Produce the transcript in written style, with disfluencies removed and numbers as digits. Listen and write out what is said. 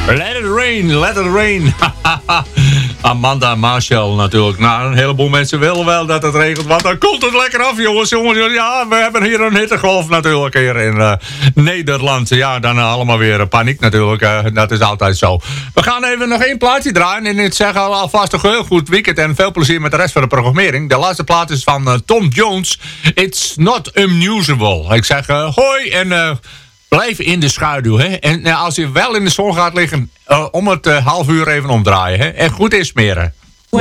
Let it rain, let it rain. Amanda Marshall natuurlijk. Nou, een heleboel mensen willen wel dat het regent. Want dan komt het lekker af, jongens. Ja, we hebben hier een hittegolf natuurlijk hier in Nederland. Ja, dan allemaal weer paniek natuurlijk. Dat is altijd zo. We gaan even nog één plaatje draaien. En ik zeg alvast een heel goed weekend. En veel plezier met de rest van de programmering. De laatste plaat is van Tom Jones. It's not unusual. Ik zeg hoi en... blijf in de schaduw. Hè? En als je wel in de zon gaat liggen... om het half uur even omdraaien. Hè? En goed insmeren.